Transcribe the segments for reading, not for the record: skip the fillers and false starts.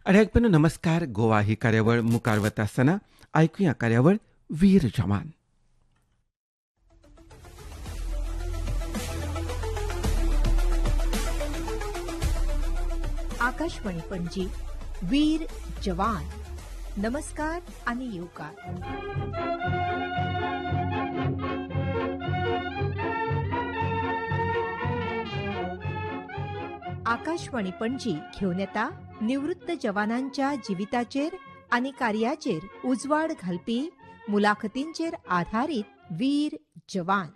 अडॅकपण नमस्कार. गोवा ही कार्यावळ मुखार वता आसतना ऐकुया कार्यावळ वीर जवान. आकाशवाणी पणजी वीर जवान. नमस्कार आणि येवकार. आकाशवाणी पणजी घेवन येता निवृत्त जवानांच्या जिविताचेर आणि कार्याचेर उजवाड घालपी मुलाखतींचेर आधारित वीर जवान.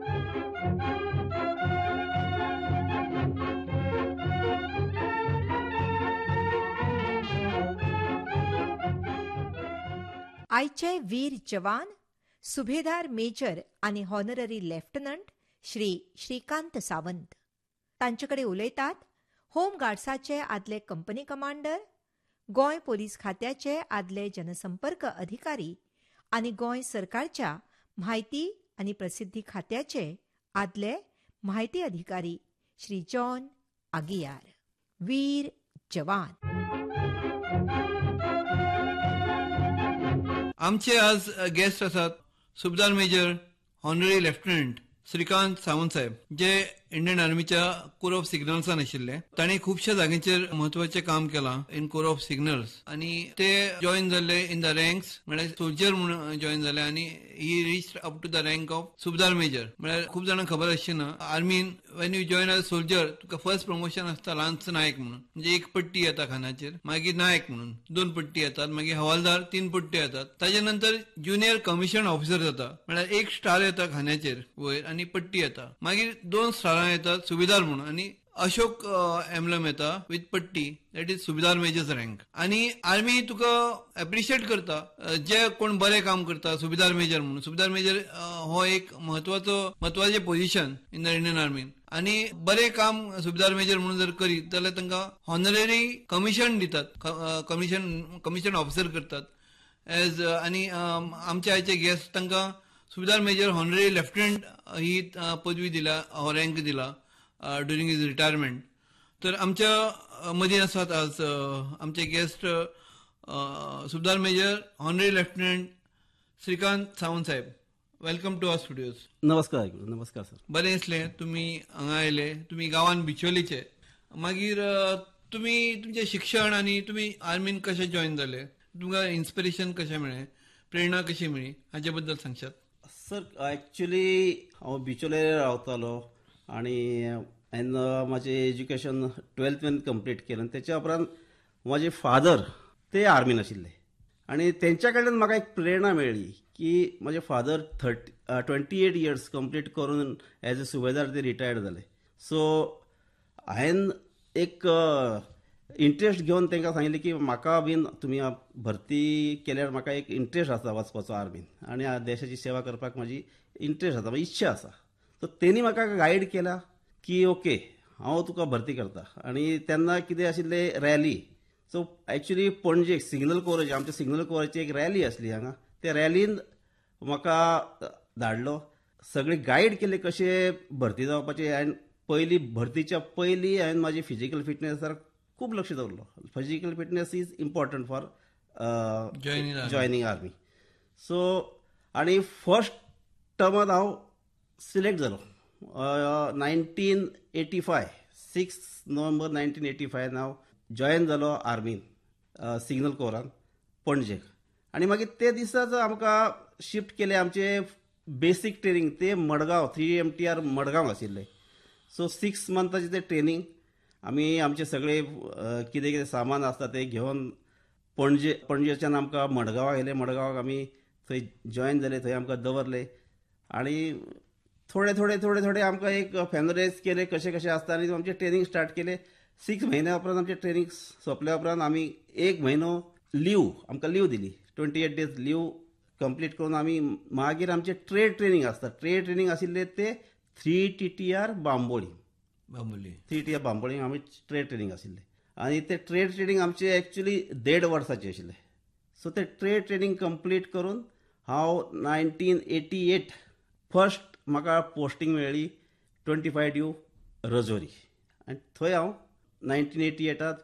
आयचे वीर जवान सुभेदार मेजर आणि हॉनररी लेफ्टनंट श्री श्रीकांत सावंत. तांचेकडे उलयतात होम गार्ड्साचे आदले कंपनी कमांडर, गोंय पोलीस खात्याचे आदले जनसंपर्क अधिकारी आणि गोंय सरकारच्या म्हायती आणि प्रसिद्धी खात्याचे आदले म्हायती अधिकारी श्री जॉन आगियार. वीर जवान. आमचे आज गेस्ट आसात सुबेदार major honorary lieutenant Shrikant Sawant साहेब, जे इंडियन आर्मीच्या कोर ऑफ सिग्नल्सान आशिल्ले. तांणी खुबश्या जाग्यांचेर म्हत्वाचें काम केलां इन कोर ऑफ सिग्नल्स, आणि ते जॉईन जाल्ले इन द रँक्स, म्हळ्यार सोल्जर म्हणून जॉईन जाले, आणि ही reached up to the rank of Subedar major. म्हळ्यार खूब जाणांक खबर आसचेना, आर्मीन Wien you join age soldier Tuka first promotion आसता लान्स नायक म्हणून, म्हणजे एक पट्टी येता खानाचेर, मागीर नायक म्हणून 2 पट्टी येतात, मागीर हवालदार 3 पट्टी येतात. ताजे नंतर ज्युनियर कमिशन ऑफिसर जाता, म्हळ्यार 1 स्टार येता खान्याचेर वयर आणि पट्टी येता. मागीर 2 स्टारां येतात सुबेदार म्हणून, आणि अशोक एम्बलम येता विथ पट्टी, that is Subedar measures rank. आणि आर्मी तुका एप्रिशिएट करता जे कोण बरें काम करता सुबेदार मेजर म्हणून. सुबेदार मेजर हो एक महत्वाचे पोझिशन इन द इंडियन आर्मीन, आणि बरें काम सुबेदार मेजर म्हणून जर करीत जाल्यार तांकां हॉनररी कमिशन दितात, कमिशन ऑफिसर करतात एज. आणि आमचे आयचे गेस्ट तांकां सुबेदार मेजर हॉनररी लेफ्टनंट ही पदवी दिला, हो रँक दिला ड्युरिंग हिज रिटायरमेंट. तर आमच्या मदीं आसात आज आमचे guest Subedar major honorary lieutenant Shrikant Sawant Saheb. Welcome to our studios. नमस्कार. नमस्कार सर. बरें दिसलें तुमी हांगा आयले. तुमी गांवान बिचोलीचे. मागीर तुमी तुमचें शिक्षण आनी तुमी आर्मीन कशें जॉईन जाले, तुमकां इन्स्पिरेशन कशें मेळ्ळें, प्रेरणा कशी मेळ्ळी, हाचे बद्दल सांगशात. सर, ॲक्च्युली हांव बिचोले रावतालो, आणि हांवें म्हाजें एज्युकेशन 12th कंप्लीट केलें. तेच्या उपरांत म्हाजे फादर ते आर्मीन आशिल्ले, आणि तेंच्या कडल्यान म्हाका एक प्रेरणा मेळ्ळी की म्हाजे फादर 28 इयर्स कंप्लीट करून एज अ सुबेदार ते रिटायर्ड जाले. सो हांवें एक इंट्रस्ट घेवन तांकां सांगिल्लें की म्हाका बीन तुमी भरती केल्यार म्हाका एक इंट्रस्ट आसा वचपाचो आर्मीन, आनी देशाची सेवा करपाक म्हाजी इंट्रस्ट आसा, इच्छा आसा. सो तेणी म्हाका गायड केला की ओके हांव तुका भरती करता. आणि तेन्ना कितें आशिल्लें, रॅली. सो ॲक्च्युली पणजे सिग्नल कोराची, आमच्या सिग्नल कोराची एक रॅली आसली हांगा. त्या रॅलीन म्हाका धाडलो, सगळे गायड केले कशें भरती जावपाचें. हांवें भरतीच्या पयलीं हांवें म्हाजी फिजिकल फिटनेसार खूब लक्ष दवरलो. Physical fitness is important for joining army. So आणि फर्स्ट टर्मात हांव सिलेक्ट जालो 1985, 6 नोव्हेंबर 1985 हांव जॉयन जालो आर्मीन सिग्नल कोरान पणजेक. आणि मागीर ते दिसाच आमकां शिफ्ट केले आमचे बेसीक ट्रेनिंग ते मडगांव 3 मडगांव आशिल्ले. सो 6 मंथाचे ते ट्रेनिंग. आमी आमचे सगळे कितें कितें सामान आसता ते घेवन पणजेच्यान आमकां मडगांवाक येयले. मडगांवाक आमी थंय जॉयन जाले, थंय आमकां दवरले, आणि थोडे आमकां एक फॅनरायज केले कशें कशें आसता, आनी आमचें ट्रेनिंग स्टार्ट केलें. 6 म्हयन्या उपरांत आमचें ट्रेनिंग सोंपल्या उपरांत आमी 1 म्हयनो आमकां लीव दिली. 28 डेज लीव कंप्लीट करून आमी मागीर आमचें ट्रेनिंग आसता. ट्रेनिंग आशिल्लें ते 3 TTR बांबोळी 3 TTR बांबोळी आमी ट्रेनिंग आशिल्लें. आणि ते ट्रेनिंग आमचें ॲक्च्युली 1.5 वर्साचें आशिल्लें. सो ते ट्रेनिंग कंप्लीट करून हांव 1988 फर्स्ट म्हाका पोस्टींग मेळ्ळी 25 ड्यू रजोरी, आनी थंय हांव 1988